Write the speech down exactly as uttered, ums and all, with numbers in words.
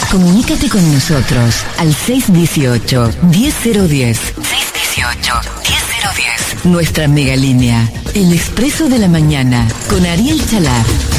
Comunícate con nosotros al seis dieciocho, diez cero diez. seis dieciocho, diez cero diez. Nuestra mega línea, El Expreso de la Mañana, con Ariel Chalar.